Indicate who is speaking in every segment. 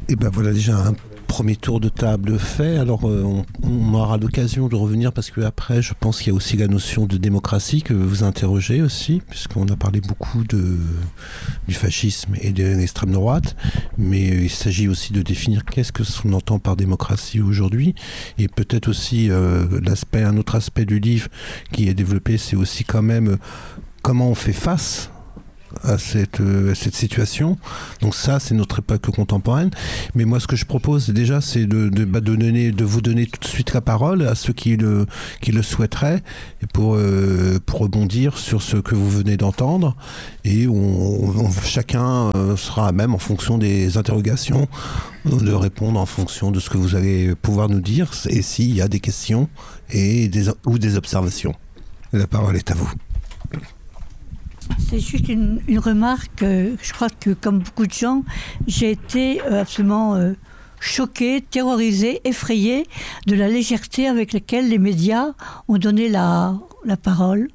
Speaker 1: Et ben voilà déjà un premier tour de table fait. Alors on aura l'occasion de revenir parce que après je pense qu'il y a aussi la notion de démocratie que vous interrogez aussi, puisqu'on a parlé beaucoup du fascisme et de l'extrême droite, mais il s'agit aussi de définir qu'est-ce que l'on entend par démocratie aujourd'hui, et peut-être aussi un autre aspect du livre qui est développé, c'est aussi quand même comment on fait face à cette situation. Donc ça, c'est notre époque contemporaine. Mais moi, ce que je propose déjà, c'est de vous donner tout de suite la parole à ceux qui le souhaiteraient, et pour rebondir sur ce que vous venez d'entendre. Et chacun sera à même, en fonction des interrogations, de répondre en fonction de ce que vous allez pouvoir nous dire, et s'il y a des questions ou des observations. La parole est à vous.
Speaker 2: C'est juste une remarque. Je crois que, comme beaucoup de gens, j'ai été absolument choquée, terrorisée, effrayée de la légèreté avec laquelle les médias ont donné la parole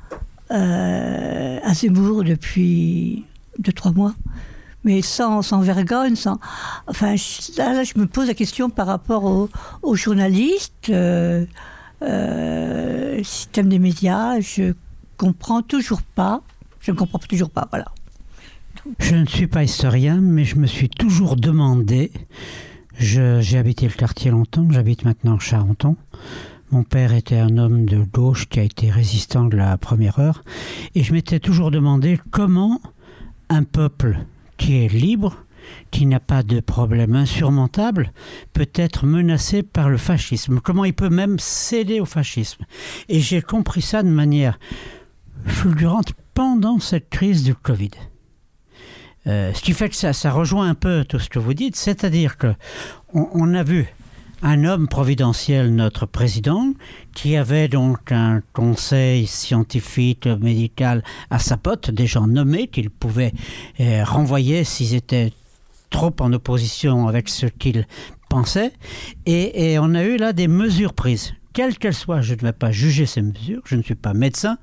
Speaker 2: à Zemmour depuis 2-3 mois. Mais sans vergogne, Enfin, là, je me pose la question par rapport aux journalistes, système des médias. Je ne comprends toujours pas, voilà.
Speaker 3: Je ne suis pas historien, mais je me suis toujours demandé, j'ai habité le quartier longtemps, j'habite maintenant Charenton. Mon père était un homme de gauche qui a été résistant de la première heure, et je m'étais toujours demandé comment un peuple qui est libre, qui n'a pas de problème insurmontable, peut être menacé par le fascisme. Comment il peut même céder au fascisme. Et j'ai compris ça de manière fulgurante pendant cette crise du Covid. Ce qui fait que ça rejoint un peu tout ce que vous dites, c'est-à-dire qu'on a vu un homme providentiel, notre président, qui avait donc un conseil scientifique, médical à sa pote, des gens nommés qu'il pouvait renvoyer s'ils étaient trop en opposition avec ce qu'il pensait. Et on a eu là des mesures prises. Quelles qu'elles soient, je ne vais pas juger ces mesures, je ne suis pas médecin.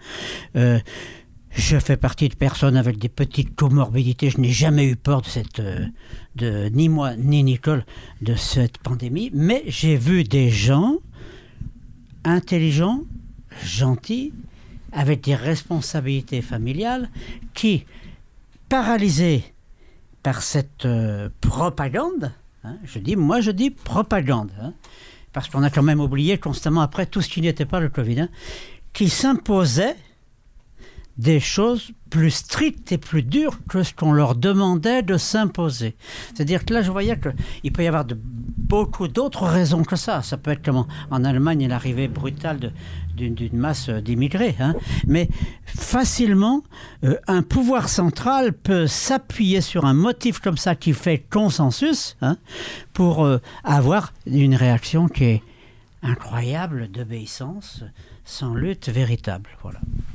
Speaker 3: Je fais partie de personnes avec des petites comorbidités. Je n'ai jamais eu peur ni moi ni Nicole, de cette pandémie. Mais j'ai vu des gens intelligents, gentils, avec des responsabilités familiales, qui, paralysés par cette propagande, je dis propagande, parce qu'on a quand même oublié constamment après tout ce qui n'était pas le Covid, qui s'imposait des choses plus strictes et plus dures que ce qu'on leur demandait de s'imposer. C'est-à-dire que là, je voyais qu'il peut y avoir beaucoup d'autres raisons que ça. Ça peut être comme en Allemagne, l'arrivée brutale d'une masse d'immigrés. Mais facilement, un pouvoir central peut s'appuyer sur un motif comme ça qui fait consensus pour avoir une réaction qui est incroyable d'obéissance sans lutte véritable. Voilà.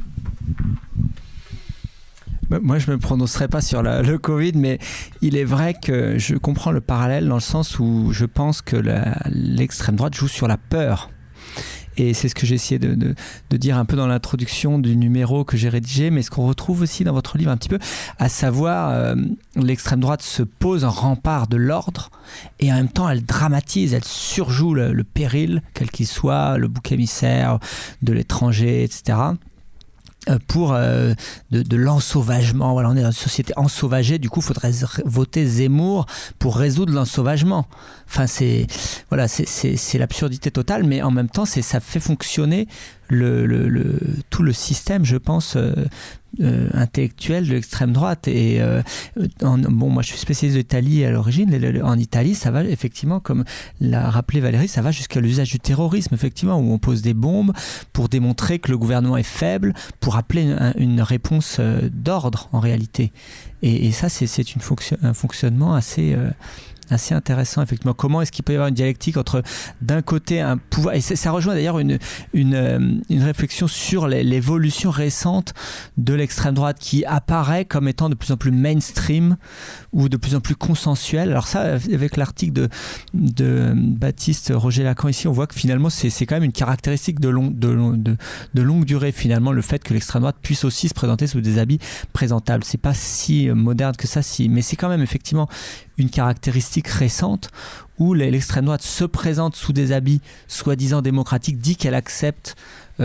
Speaker 4: Moi, je ne me prononcerai pas sur le Covid, mais il est vrai que je comprends le parallèle dans le sens où je pense que l'extrême droite joue sur la peur. Et c'est ce que j'ai essayé de dire un peu dans l'introduction du numéro que j'ai rédigé, mais ce qu'on retrouve aussi dans votre livre un petit peu, à savoir l'extrême droite se pose en rempart de l'ordre et en même temps elle dramatise, elle surjoue le péril, quel qu'il soit, le bouc émissaire de l'étranger, etc., pour de l'ensauvagement. Voilà, on est dans une société ensauvagée, du coup il faudrait voter Zemmour pour résoudre l'ensauvagement. Enfin, c'est l'absurdité totale, mais en même temps ça fait fonctionner tout le système, je pense, intellectuel de l'extrême droite. Et moi je suis spécialiste d'Italie à l'origine. En Italie, ça va effectivement, comme l'a rappelé Valérie, ça va jusqu'à l'usage du terrorisme, effectivement, où on pose des bombes pour démontrer que le gouvernement est faible, pour appeler une réponse d'ordre en réalité. Et ça, c'est un fonctionnement assez intéressant, effectivement. Comment est-ce qu'il peut y avoir une dialectique entre, d'un côté, un pouvoir, et ça rejoint d'ailleurs une réflexion sur l'évolution récente de l'extrême droite qui apparaît comme étant de plus en plus mainstream ou de plus en plus consensuelle. Alors ça, avec l'article de Baptiste Roger Lacan ici, on voit que finalement c'est quand même une caractéristique de longue durée, finalement, le fait que l'extrême droite puisse aussi se présenter sous des habits présentables. C'est pas si moderne que ça, mais c'est quand même effectivement une caractéristique récente où l'extrême droite se présente sous des habits soi-disant démocratiques, dit qu'elle accepte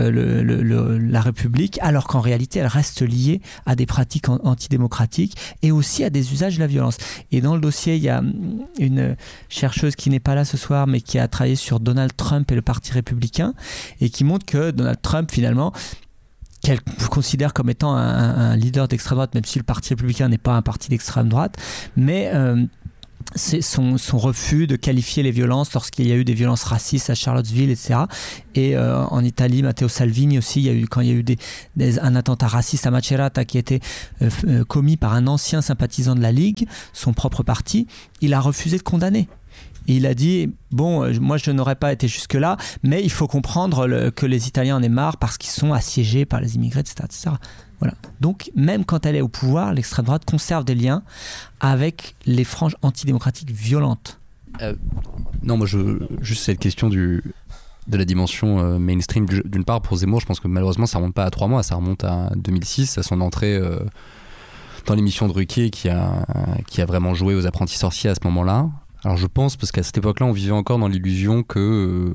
Speaker 4: la République, alors qu'en réalité elle reste liée à des pratiques antidémocratiques et aussi à des usages de la violence. Et dans le dossier, il y a une chercheuse qui n'est pas là ce soir, mais qui a travaillé sur Donald Trump et le Parti républicain, et qui montre que Donald Trump, finalement, qu'elle considère comme étant un leader d'extrême droite, même si le Parti républicain n'est pas un parti d'extrême droite, mais c'est son refus de qualifier les violences lorsqu'il y a eu des violences racistes à Charlottesville, etc. Et en Italie, Matteo Salvini aussi, quand il y a eu un attentat raciste à Macerata qui a été commis par un ancien sympathisant de la Ligue, son propre parti, il a refusé de condamner. Et il a dit, bon, moi je n'aurais pas été jusque-là, mais il faut comprendre que les Italiens en aient marre parce qu'ils sont assiégés par les immigrés, etc. etc. Voilà. Donc, même quand elle est au pouvoir, l'extrême droite conserve des liens avec les franges antidémocratiques violentes.
Speaker 5: Non, moi, juste cette question de la dimension mainstream, d'une part, pour Zemmour, je pense que malheureusement, ça ne remonte pas à 3 mois, ça remonte à 2006, à son entrée dans l'émission de Ruquier qui a vraiment joué aux apprentis sorciers à ce moment-là. Alors, je pense, parce qu'à cette époque-là, on vivait encore dans l'illusion qu'on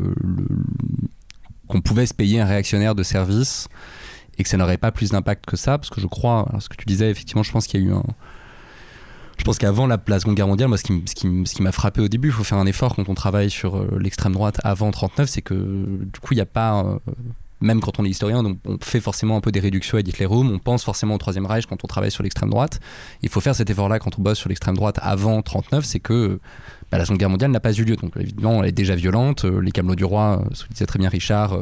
Speaker 5: pouvait se payer un réactionnaire de service et que ça n'aurait pas plus d'impact que ça, parce que je crois, alors ce que tu disais, effectivement, je pense qu'il y a eu je pense qu'avant la Seconde Guerre mondiale, moi, ce qui m'a frappé au début, il faut faire un effort quand on travaille sur l'extrême droite avant 1939, c'est que du coup, il n'y a pas... même quand on est historien, donc on fait forcément un peu des réductions à Hitlerum, on pense forcément au Troisième Reich quand on travaille sur l'extrême droite. Il faut faire cet effort-là quand on bosse sur l'extrême droite avant 1939, c'est que la Seconde Guerre mondiale n'a pas eu lieu. Donc évidemment, elle est déjà violente. Les Camelots du Roi, ce que disait très bien Richard...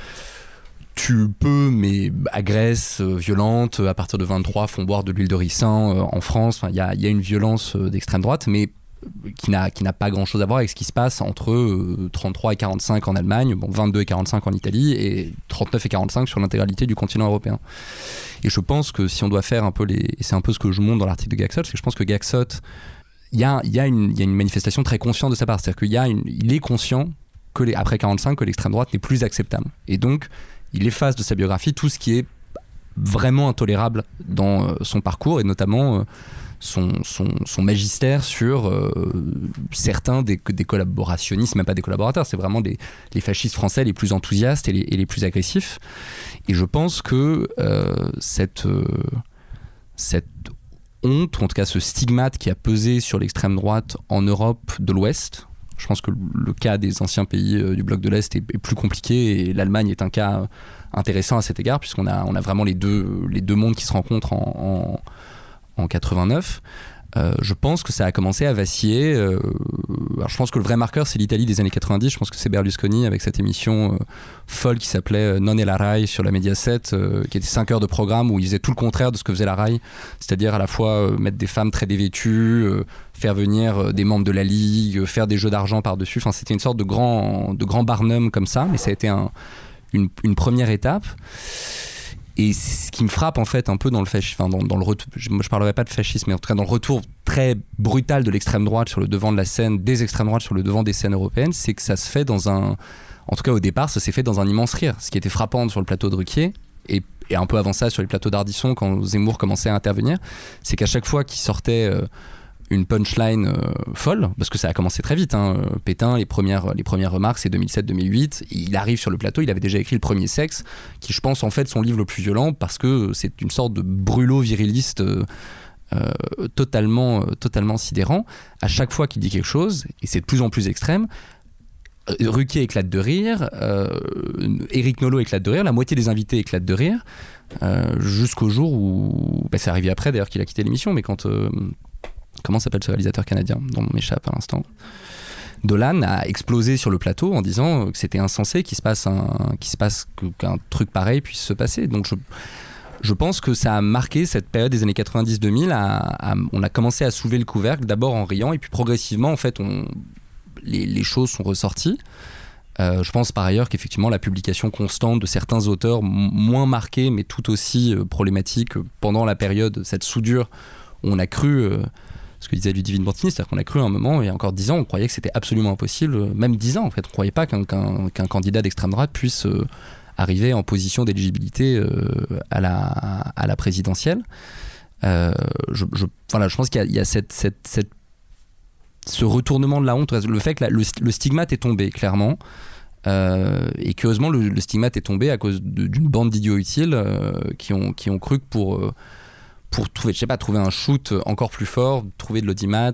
Speaker 5: tu peux, mais agresse, violente, à partir de 23, font boire de l'huile de ricin en France. Enfin, il y a une violence d'extrême droite, mais qui n'a pas grand-chose à voir avec ce qui se passe entre 33 et 45 en Allemagne, 22 et 45 en Italie, et 39 et 45 sur l'intégralité du continent européen. Et je pense que si on doit faire un peu et c'est un peu ce que je montre dans l'article de Gaxot, c'est que je pense que Gaxot, il y a une manifestation très consciente de sa part. C'est-à-dire qu'il est conscient, après 45, que l'extrême droite n'est plus acceptable. Et donc, il efface de sa biographie tout ce qui est vraiment intolérable dans son parcours, et notamment son magistère sur certains des collaborationnistes, même pas des collaborateurs, c'est vraiment les fascistes français les plus enthousiastes et les plus agressifs. Et je pense que cette honte, ou en tout cas ce stigmate qui a pesé sur l'extrême droite en Europe de l'Ouest, je pense que le cas des anciens pays du bloc de l'Est est plus compliqué, et l'Allemagne est un cas intéressant à cet égard, puisqu'on a vraiment les deux mondes qui se rencontrent en 89. Je pense que ça a commencé à vaciller. Alors je pense que le vrai marqueur, c'est l'Italie des années 90. Je pense que c'est Berlusconi avec cette émission folle qui s'appelait Non e la Rai sur la Mediaset, qui était 5 heures de programme où il faisait tout le contraire de ce que faisait la Rai, c'est-à-dire à la fois mettre des femmes très dévêtues, faire venir des membres de la Ligue, faire des jeux d'argent par-dessus. Enfin, c'était une sorte de grand Barnum comme ça, mais ça a été une première étape. Et ce qui me frappe en fait un peu dans le fascisme, enfin dans le retour, moi je parlerai pas de fascisme, mais en tout cas dans le retour très brutal de l'extrême droite sur le devant de la scène, des extrêmes droites sur le devant des scènes européennes, c'est que ça se fait en tout cas au départ, ça s'est fait dans un immense rire. Ce qui était frappant sur le plateau de Ruquier, et un peu avant ça sur les plateaux d'Ardisson quand Zemmour commençait à intervenir, c'est qu'à chaque fois qu'il sortait une punchline folle, parce que ça a commencé très vite, Pétain, les premières remarques, c'est 2007-2008, il arrive sur le plateau, il avait déjà écrit Le Premier Sexe, qui je pense en fait son livre le plus violent, parce que c'est une sorte de brûlot viriliste totalement sidérant. À chaque fois qu'il dit quelque chose, et c'est de plus en plus extrême, Ruquier éclate de rire, Éric Nolot éclate de rire, la moitié des invités éclatent de rire, jusqu'au jour où, c'est arrivé après d'ailleurs qu'il a quitté l'émission, mais quand... comment s'appelle ce réalisateur canadien dont on m'échappe à l'instant, Dolan a explosé sur le plateau en disant que c'était insensé qu'un truc pareil puisse se passer. Donc je pense que ça a marqué cette période des années 90-2000. On a commencé à soulever le couvercle, d'abord en riant, et puis progressivement en fait les choses sont ressorties. Je pense par ailleurs qu'effectivement la publication constante de certains auteurs moins marqués mais tout aussi problématiques pendant la période, cette soudure, on a cru... ce que disait Ludivine Bortini, c'est-à-dire qu'on a cru à un moment, il y a encore 10 ans, on croyait que c'était absolument impossible, même 10 ans en fait, on ne croyait pas qu'un candidat d'extrême droite puisse arriver en position d'éligibilité à la présidentielle. Je pense qu'il y a cette ce retournement de la honte, le fait que le stigmate est tombé clairement, et curieusement le stigmate est tombé à cause d'une bande d'idiots utiles qui ont cru que pour trouver un shoot encore plus fort, trouver de l'audimat.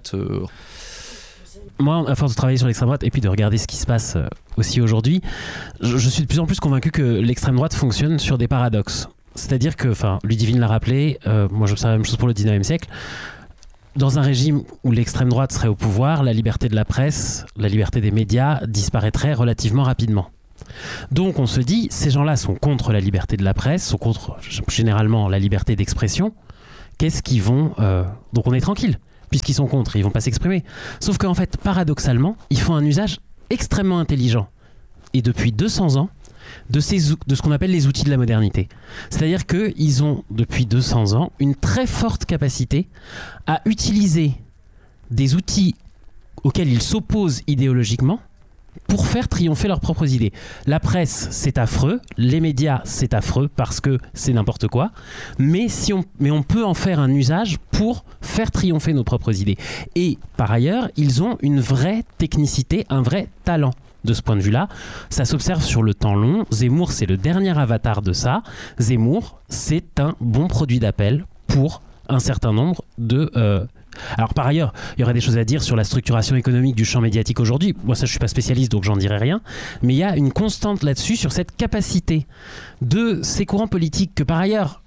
Speaker 6: Moi, à force de travailler sur l'extrême droite et puis de regarder ce qui se passe aussi aujourd'hui, je suis de plus en plus convaincu que l'extrême droite fonctionne sur des paradoxes. C'est-à-dire que, Ludivine l'a rappelé, moi j'observe la même chose pour le 19e siècle, dans un régime où l'extrême droite serait au pouvoir, la liberté de la presse, la liberté des médias disparaîtrait relativement rapidement. Donc on se dit, ces gens-là sont contre la liberté de la presse, sont contre généralement la liberté d'expression. Qu'est-ce qu'ils vont... Donc on est tranquille, puisqu'ils sont contre, ils vont pas s'exprimer. Sauf qu'en fait, paradoxalement, ils font un usage extrêmement intelligent. Et depuis 200 ans, de ce qu'on appelle les outils de la modernité. C'est-à-dire qu'ils ont, depuis 200 ans, une très forte capacité à utiliser des outils auxquels ils s'opposent idéologiquement pour faire triompher leurs propres idées. La presse, c'est affreux. Les médias, c'est affreux parce que c'est n'importe quoi. Mais on peut en faire un usage pour faire triompher nos propres idées. Et par ailleurs, ils ont une vraie technicité, un vrai talent. De ce point de vue-là, ça s'observe sur le temps long. Zemmour, c'est le dernier avatar de ça. Zemmour, c'est un bon produit d'appel pour un certain nombre de... Alors par ailleurs, il y aurait des choses à dire sur la structuration économique du champ médiatique aujourd'hui. Moi, ça, je suis pas spécialiste, donc j'en dirai rien. Mais il y a une constante là-dessus sur cette capacité de ces courants politiques que par ailleurs,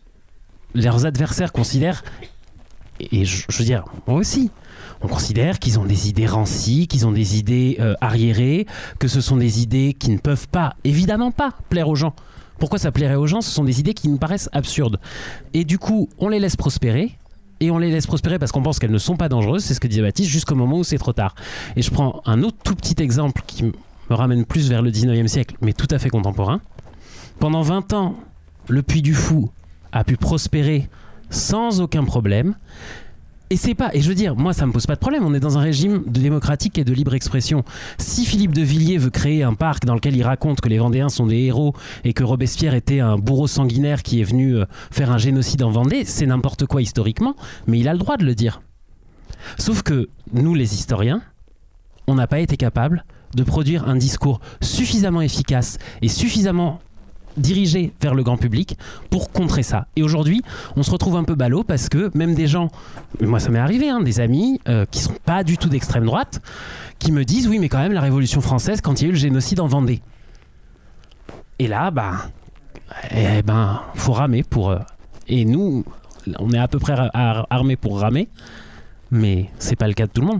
Speaker 6: leurs adversaires considèrent, et je veux dire, moi aussi, on considère qu'ils ont des idées rancies, qu'ils ont des idées arriérées, que ce sont des idées qui ne peuvent pas, évidemment pas, plaire aux gens. Pourquoi ça plairait aux gens ? Ce sont des idées qui nous paraissent absurdes. Et du coup, on les laisse prospérer. Et on les laisse prospérer parce qu'on pense qu'elles ne sont pas dangereuses, c'est ce que disait Baptiste, jusqu'au moment où c'est trop tard. Et je prends un autre tout petit exemple qui me ramène plus vers le 19e siècle, mais tout à fait contemporain. Pendant 20 ans, le Puy du Fou a pu prospérer sans aucun problème. Et je veux dire, moi ça me pose pas de problème, on est dans un régime de démocratique et de libre expression. Si Philippe de Villiers veut créer un parc dans lequel il raconte que les Vendéens sont des héros et que Robespierre était un bourreau sanguinaire qui est venu faire un génocide en Vendée, c'est n'importe quoi historiquement, mais il a le droit de le dire. Sauf que nous les historiens, on n'a pas été capables de produire un discours suffisamment efficace et suffisamment dirigé vers le grand public pour contrer ça. Et aujourd'hui, on se retrouve un peu ballot parce que même des gens, moi ça m'est arrivé, des amis qui sont pas du tout d'extrême droite, qui me disent oui mais quand même la Révolution française quand il y a eu le génocide en Vendée. Et là, faut ramer pour... Et nous, on est à peu près armés pour ramer, mais c'est pas le cas de tout le monde.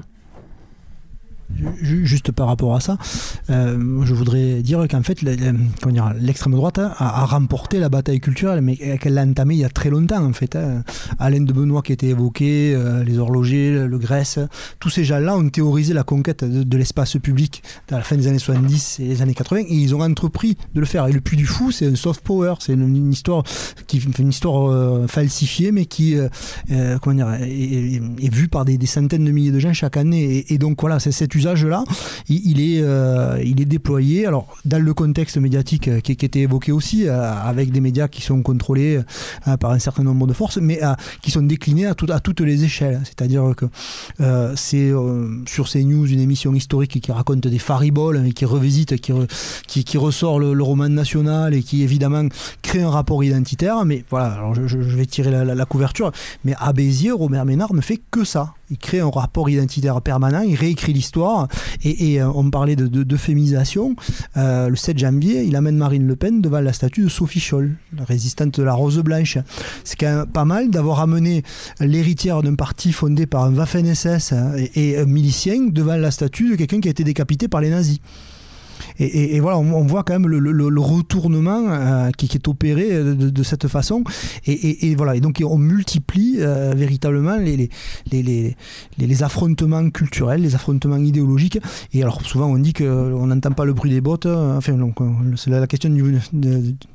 Speaker 7: Juste par rapport à ça, je voudrais dire qu'en fait l'extrême droite a remporté la bataille culturelle, mais qu'elle l'a entamée il y a très longtemps en fait. Alain de Benoît qui était évoqué, les horlogers, le Grèce, tous ces gens-là ont théorisé la conquête de l'espace public à la fin des années 70 et les années 80 et ils ont entrepris de le faire. Et le Puy du Fou, c'est un soft power, c'est une histoire falsifiée mais qui est vue par des centaines de milliers de gens chaque année et donc voilà, c'est cet usage-là, il est déployé alors dans le contexte médiatique qui était évoqué aussi, avec des médias qui sont contrôlés par un certain nombre de forces, mais qui sont déclinés à toutes les échelles. C'est-à-dire que c'est sur CNews une émission historique qui raconte des fariboles et qui revisite, qui ressort le roman national et qui évidemment crée un rapport identitaire. Mais voilà, alors je vais tirer la couverture, mais à Béziers, Robert Ménard ne fait que ça. Il crée un rapport identitaire permanent, il réécrit l'histoire et on parlait de féminisation. Le 7 janvier, il amène Marine Le Pen devant la statue de Sophie Scholl, la résistante de la Rose Blanche. C'est quand même pas mal d'avoir amené l'héritière d'un parti fondé par un Waffen-SS et un milicien devant la statue de quelqu'un qui a été décapité par les nazis. Et voilà, on voit quand même le retournement qui est opéré de cette façon. Et voilà, et donc on multiplie véritablement les affrontements culturels, les affrontements idéologiques. Et alors souvent on dit qu'on n'entend pas le bruit des bottes. Enfin, donc, c'est la question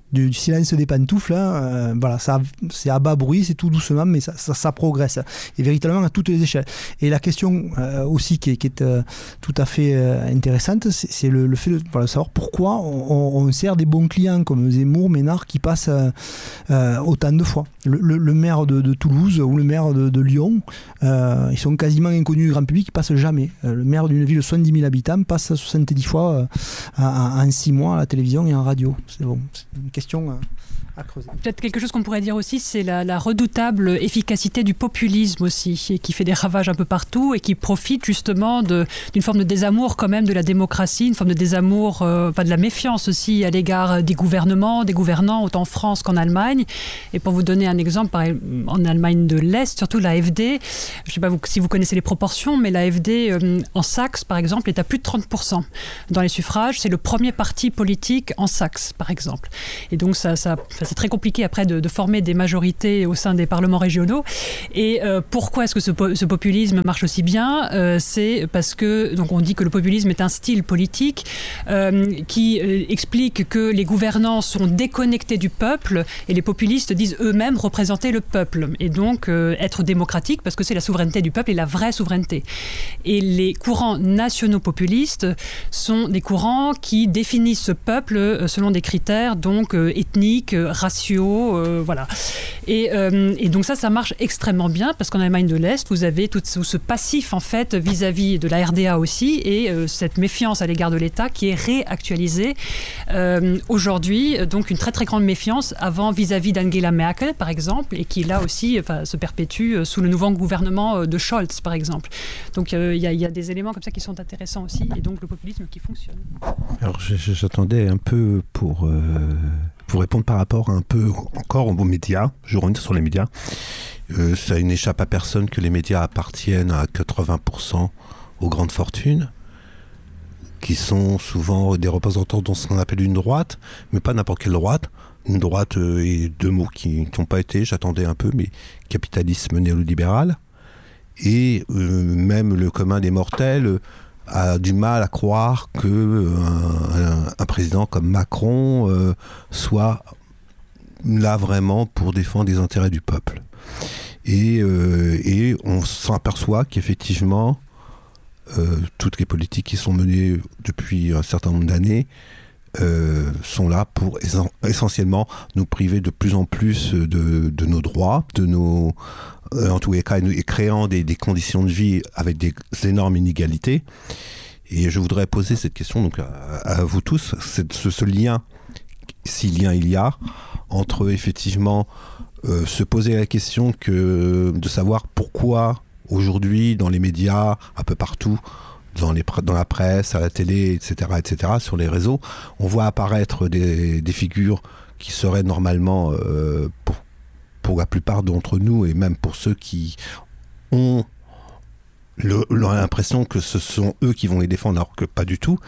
Speaker 7: du silence des pantoufles. Voilà, c'est à bas bruit, c'est tout doucement, mais ça progresse. Et véritablement à toutes les échelles. Et la question aussi qui est tout à fait intéressante, c'est le fait de savoir pourquoi on sert des bons clients comme Zemmour, Ménard, qui passent autant de fois. Le maire de Toulouse ou le maire de Lyon, ils sont quasiment inconnus du grand public, ils passent jamais. Le maire d'une ville de 70 000 habitants passe 70 fois en 6 mois à la télévision et en radio. C'est une question à creuser.
Speaker 8: Peut-être quelque chose qu'on pourrait dire aussi, c'est la redoutable efficacité du populisme aussi, et qui fait des ravages un peu partout et qui profite justement d'une forme de désamour quand même de la démocratie, une forme de désamour, de la méfiance aussi à l'égard des gouvernements, des gouvernants, autant en France qu'en Allemagne. Et pour vous donner un exemple, en Allemagne de l'Est, surtout l'AfD, je ne sais pas si vous connaissez les proportions, mais l'AfD en Saxe, par exemple, est à plus de 30% dans les suffrages. C'est le premier parti politique en Saxe, par exemple. Et donc c'est très compliqué après de former des majorités au sein des parlements régionaux. Et pourquoi est-ce que ce populisme marche aussi bien ? C'est parce que, donc on dit que le populisme est un style politique qui explique que les gouvernants sont déconnectés du peuple et les populistes disent eux-mêmes représenter le peuple. Et donc être démocratique parce que c'est la souveraineté du peuple et la vraie souveraineté. Et les courants nationaux populistes sont des courants qui définissent ce peuple selon des critères donc ethniques, raciaux, voilà. Et donc ça marche extrêmement bien parce qu'en Allemagne de l'Est, vous avez tout ce passif en fait vis-à-vis de la RDA aussi et cette méfiance à l'égard de l'État qui est réactualisée aujourd'hui. Donc une très très grande méfiance avant vis-à-vis d'Angela Merkel par exemple et qui là aussi se perpétue sous le nouveau gouvernement de Scholz par exemple. Donc il y a des éléments comme ça qui sont intéressants aussi et donc le populisme qui fonctionne.
Speaker 1: Alors j'attendais un peu pour répondre par rapport un peu encore aux médias, je reviens sur les médias. Ça n'échappe à personne que les médias appartiennent à 80% aux grandes fortunes, qui sont souvent des représentants de ce qu'on appelle une droite, mais pas n'importe quelle droite. Une droite et deux mots qui n'ont pas été, j'attendais un peu, mais capitalisme néolibéral. Et même le commun des mortels a du mal à croire qu'un président comme Macron soit là vraiment pour défendre les intérêts du peuple. Et on s'aperçoit qu'effectivement, toutes les politiques qui sont menées depuis un certain nombre d'années sont là pour essentiellement nous priver de plus en plus de nos droits, en tous les cas, et créant des conditions de vie avec des énormes inégalités. Et je voudrais poser cette question donc, à vous tous, ce lien, si lien il y a, entre effectivement se poser la question de savoir pourquoi aujourd'hui dans les médias, un peu partout, dans la presse, à la télé, etc., sur les réseaux, on voit apparaître des figures qui seraient normalement, pour la plupart d'entre nous, et même pour ceux qui ont l'impression que ce sont eux qui vont les défendre, alors que pas du tout.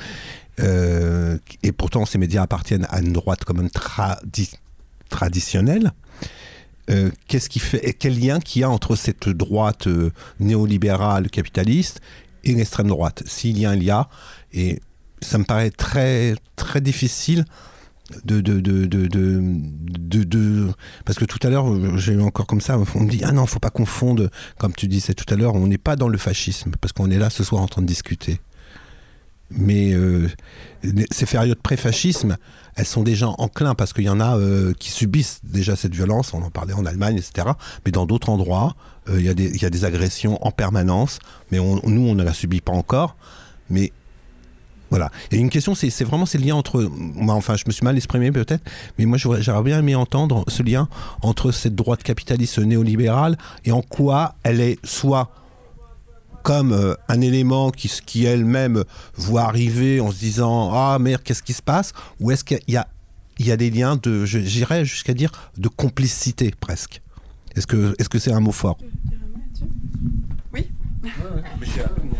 Speaker 1: Et pourtant, ces médias appartiennent à une droite quand même traditionnelle. Qu'est-ce qui fait, et quel lien qu'il y a entre cette droite néolibérale capitaliste et l'extrême droite? S'il y a un lien, et ça me paraît très très difficile parce que tout à l'heure j'ai eu encore comme ça, on me dit ah non, faut pas confondre, comme tu disais tout à l'heure, on n'est pas dans le fascisme parce qu'on est là ce soir en train de discuter, mais ces périodes pré-fascisme, elles sont déjà enclins parce qu'il y en a qui subissent déjà cette violence, on en parlait en Allemagne, etc., mais dans d'autres endroits il y a des agressions en permanence, mais nous on ne la subit pas encore, mais voilà. Et une question, c'est vraiment ces liens entre... Moi, enfin, je me suis mal exprimé peut-être, mais moi, j'aurais bien aimé entendre ce lien entre cette droite capitaliste néolibérale et en quoi elle est soit comme un élément qui elle-même voit arriver en se disant « Ah, merde, qu'est-ce qui se passe ?» ou est-ce qu'il y a des liens j'irais jusqu'à dire, de complicité presque. Est-ce que c'est un mot fort ?
Speaker 8: Oui.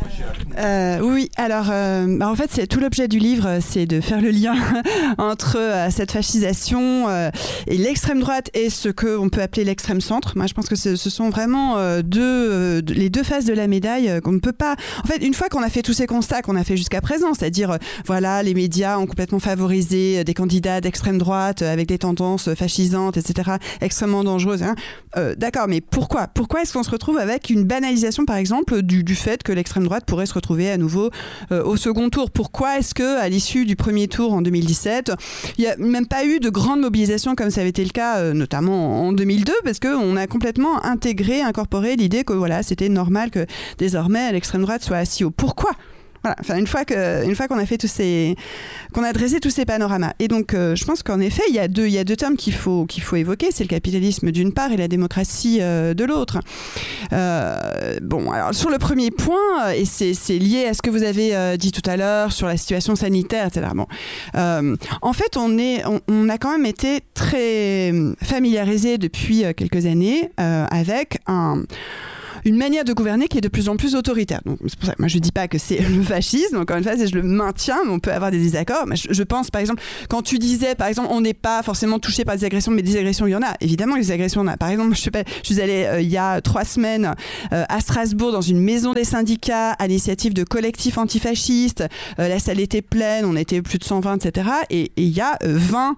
Speaker 9: Oui, alors en fait c'est tout l'objet du livre, c'est de faire le lien entre cette fascisation et l'extrême droite et ce qu'on peut appeler l'extrême centre. Moi je pense que ce sont vraiment les deux faces de la médaille qu'on ne peut pas... En fait, une fois qu'on a fait tous ces constats qu'on a fait jusqu'à présent, c'est-à-dire voilà, les médias ont complètement favorisé des candidats d'extrême droite avec des tendances fascisantes, etc., extrêmement dangereuses, hein. D'accord, mais pourquoi est-ce qu'on se retrouve avec une banalisation par exemple du fait que l'extrême droite pourrait se retrouver à nouveau au second tour? Pourquoi est-ce qu'à l'issue du premier tour en 2017, il n'y a même pas eu de grande mobilisation comme ça avait été le cas notamment en 2002, parce qu'on a complètement incorporé l'idée que voilà, c'était normal que désormais l'extrême droite soit assis haut. Pourquoi ? Voilà. Enfin, une fois qu'on a fait qu'on a dressé tous ces panoramas. Et donc, je pense qu'en effet, il y a deux termes qu'il faut évoquer. C'est le capitalisme d'une part et la démocratie de l'autre. Bon, alors sur le premier point, et c'est lié à ce que vous avez dit tout à l'heure sur la situation sanitaire, etc. Bon, en fait, on a quand même été très familiarisé depuis quelques années avec une manière de gouverner qui est de plus en plus autoritaire. Donc, c'est pour ça que moi je ne dis pas que c'est le fascisme, encore une fois, je le maintiens, mais on peut avoir des désaccords. Mais je pense, par exemple, quand tu disais, par exemple, on n'est pas forcément touché par des agressions, mais des agressions, il y en a. Évidemment, des agressions, il y en a. Par exemple, je suis allée il y a 3 semaines à Strasbourg dans une maison des syndicats à l'initiative de collectifs antifascistes. La salle était pleine, on était plus de 120, etc. Et il y a 20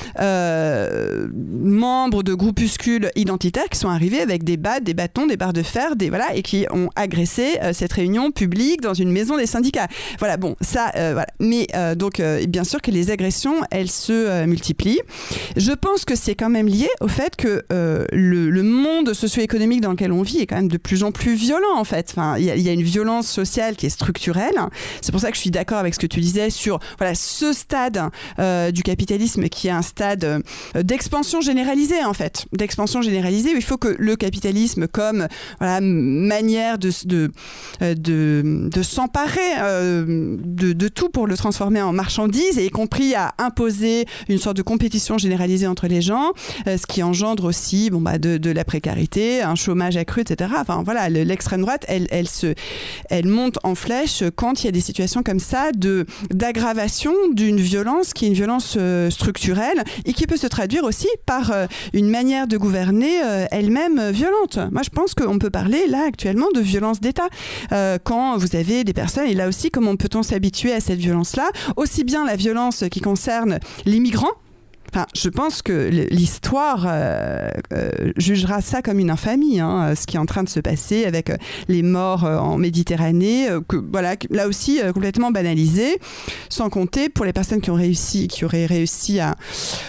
Speaker 9: membres de groupuscules identitaires qui sont arrivés avec des battes, des bâtons, des barres de fer, et qui ont agressé cette réunion publique dans une maison des syndicats. Voilà, bon, ça, voilà. Mais donc, bien sûr que les agressions, elles se multiplient. Je pense que c'est quand même lié au fait que le monde socio-économique dans lequel on vit est quand même de plus en plus violent, en fait. Enfin, il y a une violence sociale qui est structurelle. C'est pour ça que je suis d'accord avec ce que tu disais sur voilà, ce stade du capitalisme qui est un stade d'expansion généralisée, en fait. D'expansion généralisée où il faut que le capitalisme, comme voilà, manière de s'emparer de tout pour le transformer en marchandise, et y compris à imposer une sorte de compétition généralisée entre les gens, ce qui engendre aussi de la précarité, un chômage accru, etc. Enfin voilà, l'extrême droite, elle monte en flèche quand il y a des situations comme ça d'aggravation d'une violence qui est une violence structurelle et qui peut se traduire aussi par une manière de gouverner elle-même violente. Moi, je pense qu'on peut parler là actuellement de violence d'État. Quand vous avez des personnes, et là aussi, comment peut-on s'habituer à cette violence-là? Aussi bien la violence qui concerne les migrants. Enfin, je pense que l'histoire jugera ça comme une infamie, hein, ce qui est en train de se passer avec les morts en Méditerranée, voilà, là aussi complètement banalisé, sans compter pour les personnes qui auraient réussi à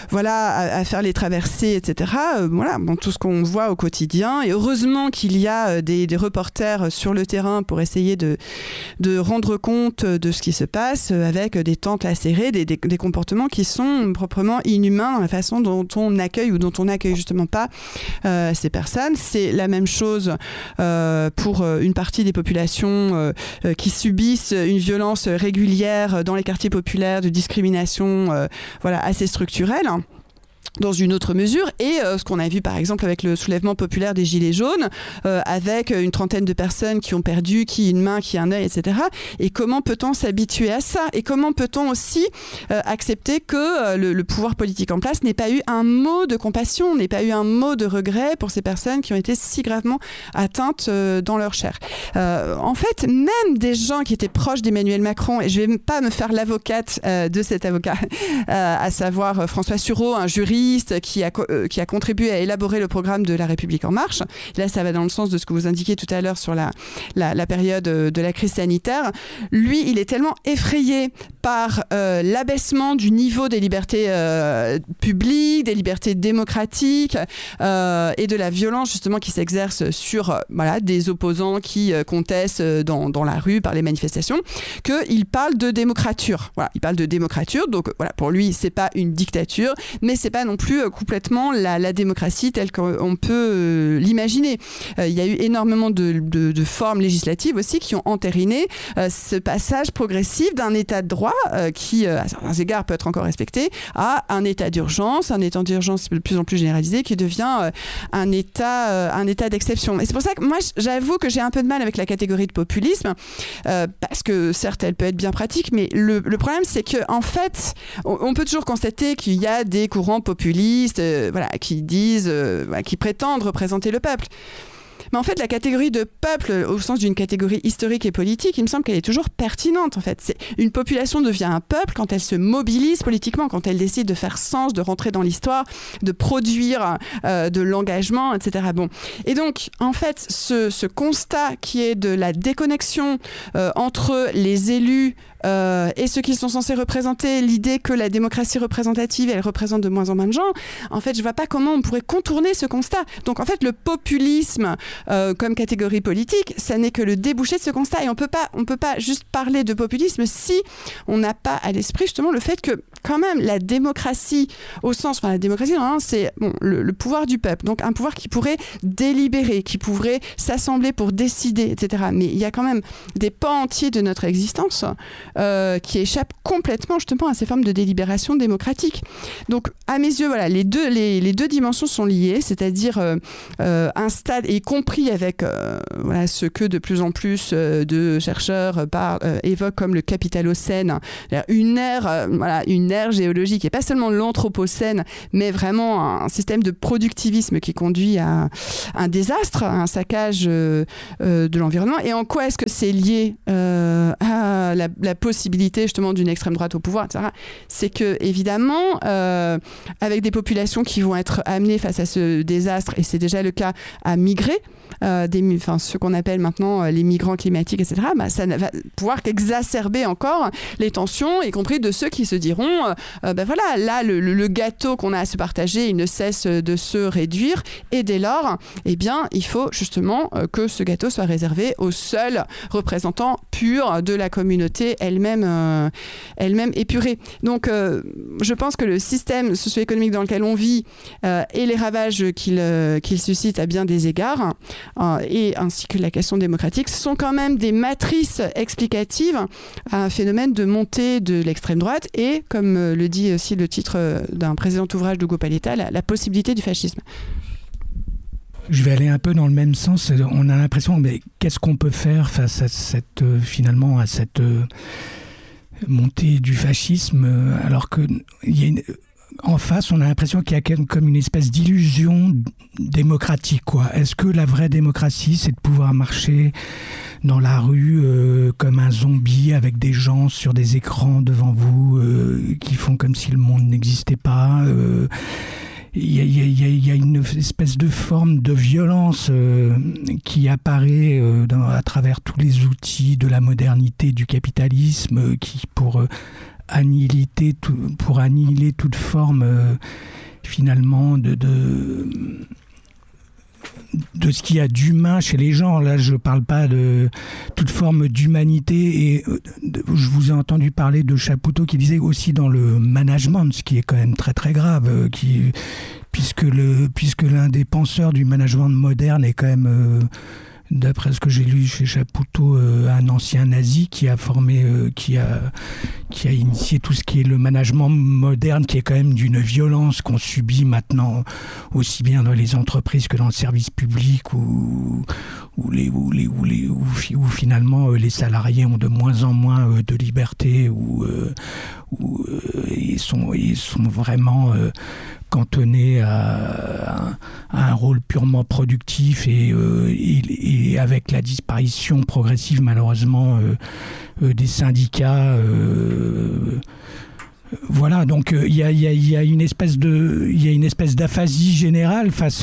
Speaker 9: faire les traversées, etc. Voilà, bon, tout ce qu'on voit au quotidien. Et heureusement qu'il y a des reporters sur le terrain pour essayer de rendre compte de ce qui se passe, avec des tentes lacérées, des comportements qui sont proprement inhumains dans la façon dont on accueille ou dont on n'accueille justement pas ces personnes. C'est la même chose pour une partie des populations qui subissent une violence régulière dans les quartiers populaires, de discrimination assez structurelle. Dans une autre mesure, et ce qu'on a vu par exemple avec le soulèvement populaire des Gilets jaunes, avec une trentaine de personnes qui ont perdu, qui une main, qui un œil, etc. Et comment peut-on s'habituer à ça? Et comment peut-on aussi accepter que le pouvoir politique en place n'ait pas eu un mot de compassion, n'ait pas eu un mot de regret pour ces personnes qui ont été si gravement atteintes dans leur chair? En fait, même des gens qui étaient proches d'Emmanuel Macron, et je ne vais pas me faire l'avocate de cet avocat, à savoir François Sureau, un juriste qui a contribué à élaborer le programme de La République En Marche. Là, ça va dans le sens de ce que vous indiquiez tout à l'heure sur la période de la crise sanitaire. Lui, il est tellement effrayé par l'abaissement du niveau des libertés publiques, des libertés démocratiques et de la violence justement qui s'exerce sur des opposants qui contestent dans la rue par les manifestations, qu'il parle de démocrature. Voilà, il parle de démocrature, donc voilà, pour lui, c'est pas une dictature, mais c'est pas pas non plus complètement la démocratie telle qu'on peut l'imaginer. Il y a eu énormément de formes législatives aussi qui ont entériné ce passage progressif d'un état de droit qui, à certains égards, peut être encore respecté, à un état d'urgence de plus en plus généralisé qui devient un état d'exception. Et c'est pour ça que moi, j'avoue que j'ai un peu de mal avec la catégorie de populisme, parce que certes, elle peut être bien pratique, mais le problème, c'est qu'en fait, on peut toujours constater qu'il y a des courants populistes qui disent, qui prétendent représenter le peuple. Mais en fait, la catégorie de peuple, au sens d'une catégorie historique et politique, il me semble qu'elle est toujours pertinente. En fait, une population devient un peuple quand elle se mobilise politiquement, quand elle décide de faire sens, de rentrer dans l'histoire, de produire de l'engagement, etc. Bon. Et donc, en fait, ce constat qui est de la déconnexion entre les élus et ceux qui sont censés représenter, l'idée que la démocratie représentative, elle représente de moins en moins de gens, en fait, je vois pas comment on pourrait contourner ce constat. Donc, en fait, le populisme comme catégorie politique, ça n'est que le débouché de ce constat. Et on peut pas juste parler de populisme si on n'a pas à l'esprit justement le fait que, quand même, la démocratie, la démocratie, c'est le pouvoir du peuple. Donc, un pouvoir qui pourrait délibérer, qui pourrait s'assembler pour décider, etc. Mais il y a quand même des pans entiers de notre existence qui échappent complètement justement à ces formes de délibération démocratique. Donc, à mes yeux, les deux dimensions sont liées, c'est-à-dire un stade, y compris avec ce que de plus en plus de chercheurs évoquent comme le capitalocène, une ère géologique, et pas seulement l'anthropocène, mais vraiment un système de productivisme qui conduit à un désastre, à un saccage de l'environnement. Et en quoi est-ce que c'est lié à la possibilité justement d'une extrême droite au pouvoir, etc. C'est que, évidemment, avec des populations qui vont être amenées face à ce désastre, et c'est déjà le cas, à migrer, ce qu'on appelle maintenant les migrants climatiques, etc., ça ne va pouvoir qu'exacerber encore les tensions, y compris de ceux qui se diront là, le gâteau qu'on a à se partager, il ne cesse de se réduire, et dès lors, il faut justement que ce gâteau soit réservé aux seuls représentants purs de la communauté elle-même épurée. Donc, je pense que le système socio-économique dans lequel on vit et les ravages qu'il suscite à bien des égards, et ainsi que la question démocratique, sont quand même des matrices explicatives à un phénomène de montée de l'extrême droite et, comme le dit aussi le titre d'un précédent ouvrage d'Ugo Paletta, la possibilité du fascisme.
Speaker 10: Je vais aller un peu dans le même sens. On a l'impression, mais qu'est-ce qu'on peut faire face à cette montée du fascisme, alors que en face, on a l'impression qu'il y a comme une espèce d'illusion démocratique, quoi. Est-ce que la vraie démocratie, c'est de pouvoir marcher dans la rue comme un zombie avec des gens sur des écrans devant vous qui font comme si le monde n'existait pas? Il y a une espèce de forme de violence qui apparaît à travers tous les outils de la modernité, du capitalisme, qui pour annihiler toute forme finalement de ce qu'il y a d'humain chez les gens. Là, je ne parle pas de toute forme d'humanité. Et je vous ai entendu parler de Chapoutot qui disait aussi dans le management, ce qui est quand même très très grave, puisque l'un des penseurs du management moderne est quand même... d'après ce que j'ai lu chez Chapoutot, un ancien nazi qui a initié tout ce qui est le management moderne, qui est quand même d'une violence qu'on subit maintenant aussi bien dans les entreprises que dans le service public, où finalement les salariés ont de moins en moins de liberté, où ils sont vraiment cantonnés à un rôle purement productif, et avec la disparition progressive malheureusement des syndicats, voilà. Donc il y a une espèce d'aphasie générale face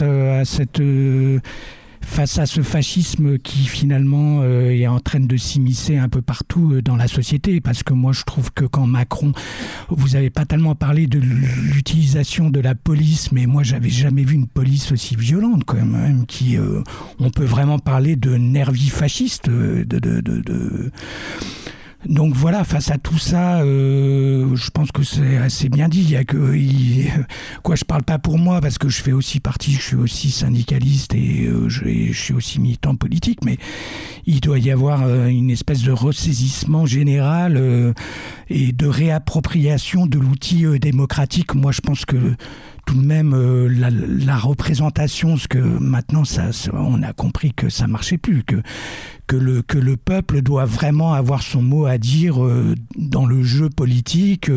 Speaker 10: à ce fascisme qui finalement est en train de s'immiscer un peu partout dans la société. Parce que moi je trouve que quand Macron, vous n'avez pas tellement parlé de l'utilisation de la police, mais moi j'avais jamais vu une police aussi violente quand même, on peut vraiment parler de nervis fasciste, Donc voilà, face à tout ça, je pense que c'est assez bien dit. Je parle pas pour moi parce que je suis aussi syndicaliste et je suis aussi militant politique, mais il doit y avoir une espèce de ressaisissement général et de réappropriation de l'outil démocratique. Moi, je pense que tout de même la représentation, parce que maintenant on a compris que ça marchait plus, que le peuple doit vraiment avoir son mot à dire dans le jeu politique,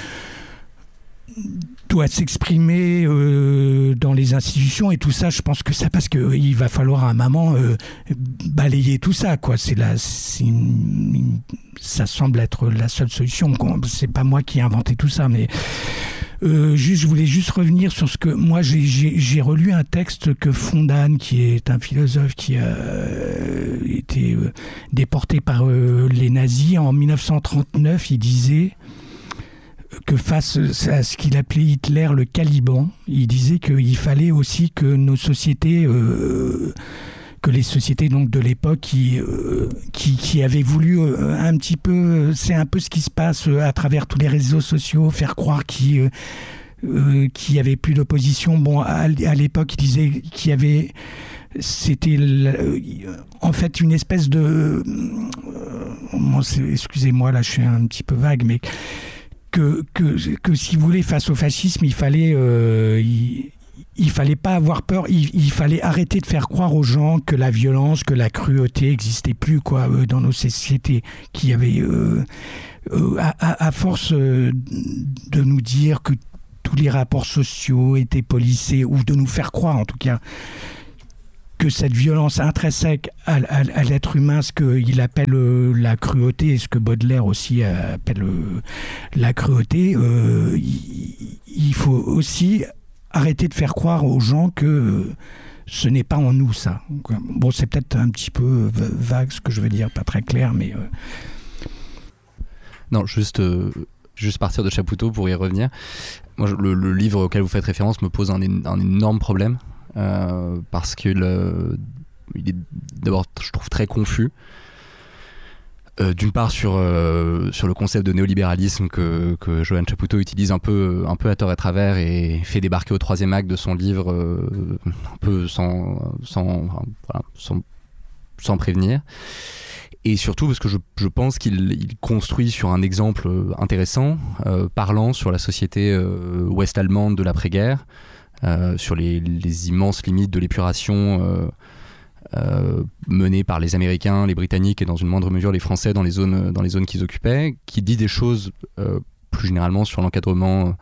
Speaker 10: doit s'exprimer dans les institutions et tout ça. Je pense que ça, parce qu'il va falloir à un moment balayer tout ça, quoi. Ça semble être la seule solution. C'est pas moi qui ai inventé tout ça, mais je voulais juste revenir sur ce que moi j'ai relu un texte que Fondane, qui est un philosophe qui a été déporté par les nazis en 1939, il disait que face à ce qu'il appelait Hitler le Caliban, il disait qu'il fallait aussi que nos sociétés, que les sociétés donc de l'époque qui avaient voulu un petit peu, c'est un peu ce qui se passe à travers tous les réseaux sociaux, faire croire qu'il n'y avait plus d'opposition. Bon, à l'époque, il disait qu'il y avait, c'était en fait une espèce de, excusez-moi là, je suis un petit peu vague, mais que si vous voulez, face au fascisme, il fallait pas avoir peur, il fallait arrêter de faire croire aux gens que la violence, que la cruauté n'existait plus, quoi, dans nos sociétés, qui avaient, à force de nous dire que tous les rapports sociaux étaient policés, ou de nous faire croire en tout cas que cette violence intrinsèque à l'être humain, ce qu'il appelle la cruauté, et ce que Baudelaire aussi appelle la cruauté, il faut aussi arrêter de faire croire aux gens que ce n'est pas en nous, ça. Bon, c'est peut-être un petit peu vague ce que je veux dire, pas très clair, mais...
Speaker 5: Non, juste partir de Chapoutot pour y revenir. Moi, le livre auquel vous faites référence me pose un énorme problème. Parce que il est d'abord, je trouve, très confus. D'une part sur le concept de néolibéralisme que Johan Chapoutot utilise un peu à tort et à travers et fait débarquer au 3e acte de son livre un peu sans prévenir. Et surtout parce que je pense qu'il construit sur un exemple intéressant, parlant sur la société ouest-allemande de l'après-guerre, sur les immenses limites de l'épuration menée par les Américains, les Britanniques et dans une moindre mesure les Français dans les zones qu'ils occupaient, qui dit des choses plus généralement sur l'encadrement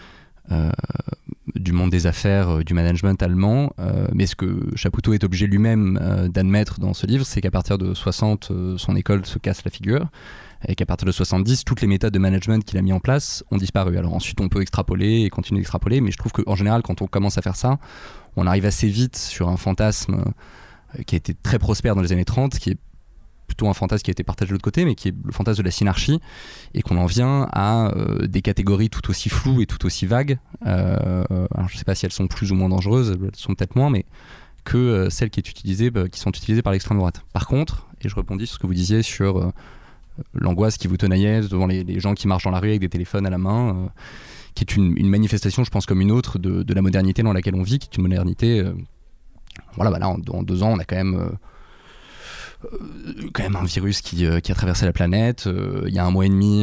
Speaker 5: du monde des affaires, du management allemand. Mais ce que Chapoutot est obligé lui-même d'admettre dans ce livre, c'est qu'à partir de 60, son école se casse la figure, et qu'à partir de 70, toutes les méthodes de management qu'il a mis en place ont disparu. Alors ensuite, on peut extrapoler et continuer d'extrapoler, mais je trouve qu'en général, quand on commence à faire ça, on arrive assez vite sur un fantasme qui a été très prospère dans les années 30, qui est plutôt un fantasme qui a été partagé de l'autre côté, mais qui est le fantasme de la synarchie, et qu'on en vient à des catégories tout aussi floues et tout aussi vagues. Alors je ne sais pas si elles sont plus ou moins dangereuses, elles sont peut-être moins, mais que celles qui sont utilisées par l'extrême droite. Par contre, et je rebondis sur ce que vous disiez sur l'angoisse qui vous tenaillait devant les gens qui marchent dans la rue avec des téléphones à la main, qui est une manifestation, je pense, comme une autre de la modernité dans laquelle on vit, qui est une modernité... voilà, bah là, en 2 ans, on a quand même un virus qui a traversé la planète. Il y a 1 mois et demi,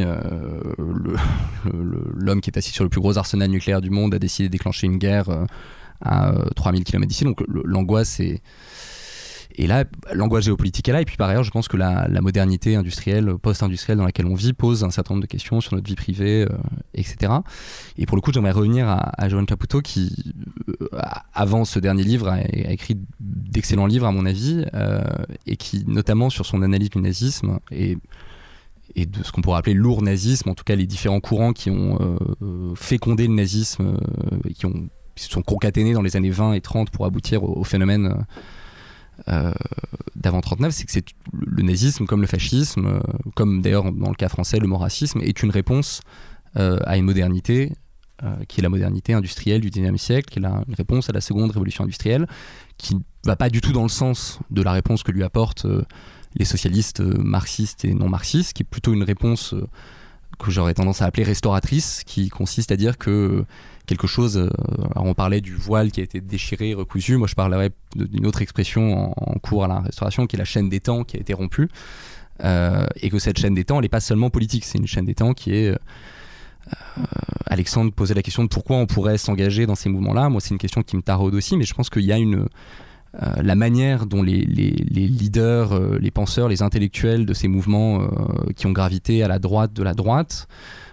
Speaker 5: l'homme qui est assis sur le plus gros arsenal nucléaire du monde a décidé de déclencher une guerre à 3000 km d'ici. Donc l'angoisse est là, l'angoisse géopolitique est là, et puis par ailleurs je pense que la modernité industrielle, post-industrielle dans laquelle on vit pose un certain nombre de questions sur notre vie privée, etc. Et pour le coup j'aimerais revenir à Johan Chapoutot qui, avant ce dernier livre, a écrit d'excellents livres à mon avis, et qui notamment sur son analyse du nazisme et de ce qu'on pourrait appeler lourd nazisme, en tout cas les différents courants qui ont fécondé le nazisme, qui se sont concaténés dans les années 20 et 30 pour aboutir au phénomène d'avant 39, c'est que le nazisme, comme le fascisme, comme d'ailleurs dans le cas français le racisme, est une réponse à une modernité qui est la modernité industrielle du 19e siècle, qui est une réponse à la seconde révolution industrielle, qui ne va pas du tout dans le sens de la réponse que lui apportent les socialistes marxistes et non marxistes, qui est plutôt une réponse que j'aurais tendance à appeler restauratrice, qui consiste à dire que quelque chose, alors on parlait du voile qui a été déchiré, recousu, moi je parlerais d'une autre expression en cours à la Restauration, qui est la chaîne des temps qui a été rompue, et que cette chaîne des temps, elle n'est pas seulement politique, c'est une chaîne des temps qui est... Alexandre posait la question de pourquoi on pourrait s'engager dans ces mouvements-là. Moi, c'est une question qui me taraude aussi, mais je pense qu'il y a la manière dont les leaders, les penseurs, les intellectuels de ces mouvements qui ont gravité à la droite de la droite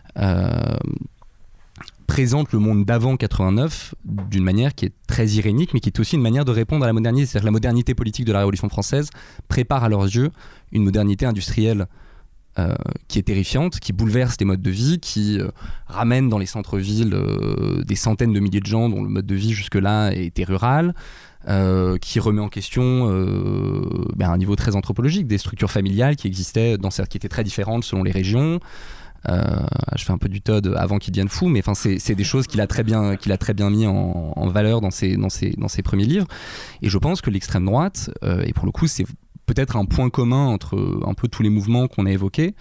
Speaker 5: présentent le monde d'avant 89 d'une manière qui est très irénique, mais qui est aussi une manière de répondre à la modernité. C'est-à-dire que la modernité politique de la Révolution française prépare à leurs yeux une modernité industrielle qui est terrifiante, qui bouleverse les modes de vie, qui ramène dans les centres-villes des centaines de milliers de gens dont le mode de vie jusque-là était rural, qui remet en question à un niveau très anthropologique des structures familiales qui existaient, qui étaient très différentes selon les régions. Je fais un peu du Todd avant qu'il devienne fou, mais c'est des choses qu'il a très bien mis en valeur dans ses premiers livres. Et je pense que l'extrême droite, et pour le coup c'est peut-être un point commun entre un peu tous les mouvements qu'on a évoqués,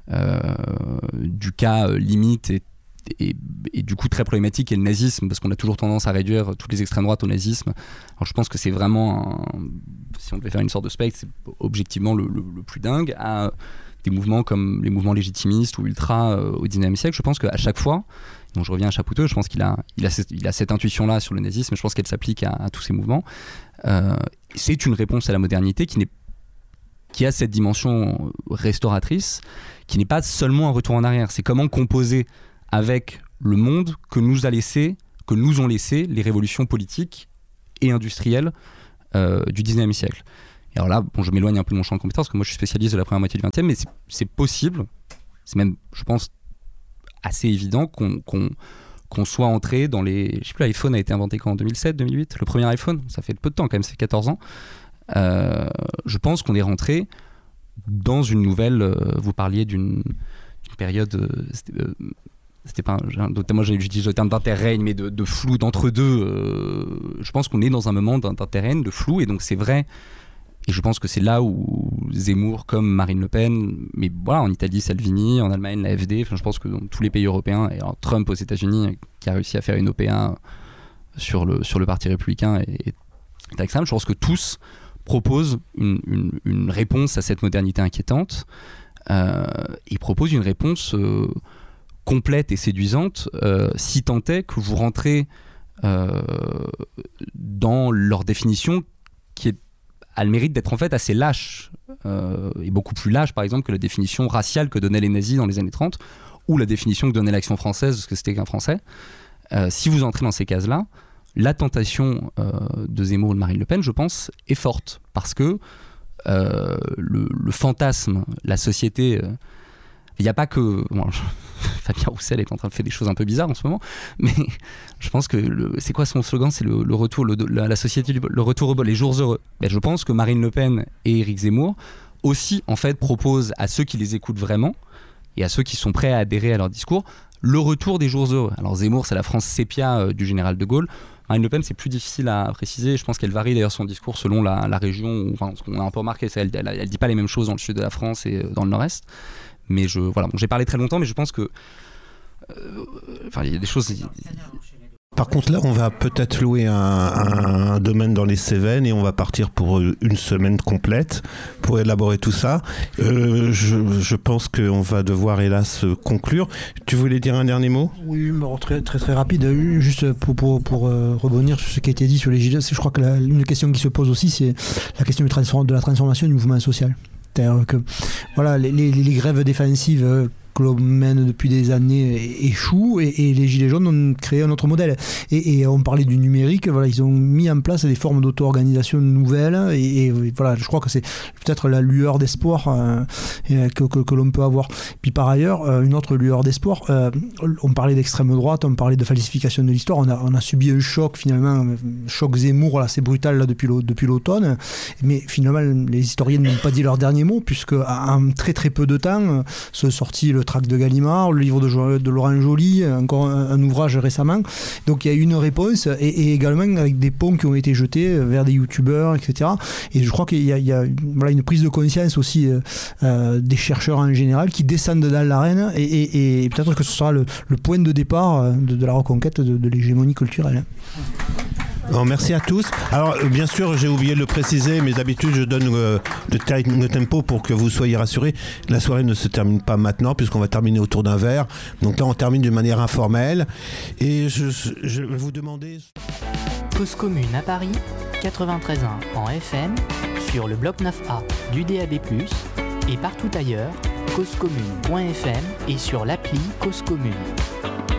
Speaker 5: du cas limite et du coup très problématique est le nazisme, parce qu'on a toujours tendance à réduire toutes les extrêmes droites au nazisme. Alors je pense que c'est vraiment, si on devait faire une sorte de spectre, c'est objectivement le plus dingue, à des mouvements comme les mouvements légitimistes ou ultra au XIXe siècle. Je pense qu'à chaque fois, donc je reviens à Chapouteux, je pense qu'il a cette intuition-là sur le nazisme, et je pense qu'elle s'applique à tous ces mouvements. C'est une réponse à la modernité qui a cette dimension restauratrice, qui n'est pas seulement un retour en arrière. C'est comment composer avec le monde que nous ont laissé les révolutions politiques et industrielles du XIXe siècle. Et alors là, je m'éloigne un peu de mon champ de compétences, parce que moi je suis spécialiste de la première moitié du XXe, mais c'est possible, c'est même, je pense, assez évident qu'on soit entré dans les... Je sais plus, l'iPhone a été inventé quand, en 2007, 2008 ? Le premier iPhone, ça fait peu de temps quand même, ça fait 14 ans. Je pense qu'on est rentré dans une nouvelle... vous parliez d'une période... c'était pas moi j'ai utilisé le terme d'interrègne, mais de flou, d'entre-deux. Je pense qu'on est dans un moment d'interrègne, de flou, et donc c'est vrai. Et je pense que c'est là où Zemmour, comme Marine Le Pen, mais voilà, en Italie, Salvini, en Allemagne, l'AfD, je pense que dans tous les pays européens, et alors Trump aux États-Unis, qui a réussi à faire une OPA sur le Parti républicain, est extrême. Je pense que tous proposent une réponse à cette modernité inquiétante. Ils proposent une réponse complète et séduisante, si tant est que vous rentrez dans leur définition qui a le mérite d'être en fait assez lâche, et beaucoup plus lâche par exemple que la définition raciale que donnaient les nazis dans les années 30, ou la définition que donnait l'Action française de ce que c'était qu'un Français. Si vous entrez dans ces cases-là, la tentation de Zemmour ou de Marine Le Pen, je pense, est forte, parce que le fantasme, la société... Il n'y a pas que... Fabien Roussel est en train de faire des choses un peu bizarres en ce moment, mais je pense que... c'est quoi son slogan ? C'est le retour, la société, le retour les jours heureux. Mais je pense que Marine Le Pen et Éric Zemmour aussi, en fait, proposent à ceux qui les écoutent vraiment, et à ceux qui sont prêts à adhérer à leur discours, le retour des jours heureux. Alors Zemmour, c'est la France sépia du général de Gaulle. Marine Le Pen, c'est plus difficile à préciser. Je pense qu'elle varie d'ailleurs son discours selon la région. Enfin, ce qu'on a un peu remarqué, c'est qu'elle ne dit pas les mêmes choses dans le sud de la France et dans le nord-est. Mais voilà, j'ai parlé très longtemps, mais je pense que il y a des choses...
Speaker 1: Par contre, là, on va peut-être louer un domaine dans les Cévennes et on va partir pour une semaine complète pour élaborer tout ça. Je pense qu'on va devoir, hélas, conclure. Tu voulais dire un dernier mot ?
Speaker 7: Oui, très, très, très rapide. Juste pour rebondir sur ce qui a été dit sur les gilets, je crois que une question qui se pose aussi, c'est la question de la transformation du mouvement social. C'est-à-dire que voilà, les grèves défensives que l'on mène depuis des années échouent, et les Gilets jaunes ont créé un autre modèle. Et on parlait du numérique, voilà, ils ont mis en place des formes d'auto-organisation nouvelles, et voilà, je crois que c'est peut-être la lueur d'espoir que l'on peut avoir. Puis par ailleurs, une autre lueur d'espoir, on parlait d'extrême droite, on parlait de falsification de l'histoire, on a subi un choc finalement, un choc Zemmour, là, c'est brutal là, depuis l'automne, mais finalement les historiens n'ont pas dit leur dernier mot, puisque en très très peu de temps sont sortis le tract de Gallimard, le livre de Laurent Joly, encore un ouvrage récemment. Donc il y a une réponse et également avec des ponts qui ont été jetés vers des youtubeurs, etc. Et je crois qu'il y a une prise de conscience aussi des chercheurs en général qui descendent dans l'arène et peut-être que ce sera le point de départ de la reconquête de l'hégémonie culturelle.
Speaker 1: Bon, merci à tous. Alors, bien sûr, j'ai oublié de le préciser, mais d'habitude, je donne le tempo pour que vous soyez rassurés. La soirée ne se termine pas maintenant, puisqu'on va terminer autour d'un verre. Donc là, on termine d'une manière informelle. Et je vais vous demander...
Speaker 11: Cause commune à Paris, 93.1 en FM, sur le bloc 9A du DAB+, et partout ailleurs, causecommune.fm et sur l'appli Cause Commune.